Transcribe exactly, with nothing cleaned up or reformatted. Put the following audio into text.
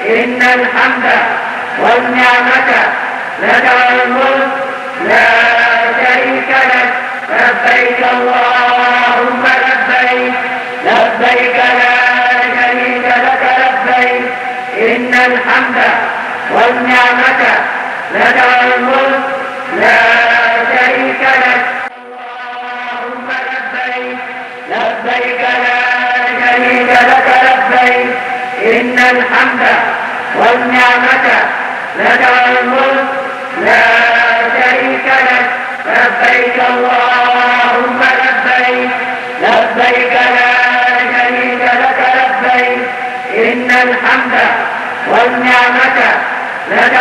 إن الحمد والنعمة لك والملك لا شريك لك. لبيك اللهم لبيك لبيك لا شريك لك لبيك. إن الحمد والنعمة لك والملك لا شريك لك. اللهم لبيك لبيك لا شريك لك لبيك. إن الحمد والنعمة لك والملك لا شريك لك. لبيك اللهم لبيك لبيك لا شريك لك لبيك. إن الحمد والنعمة لك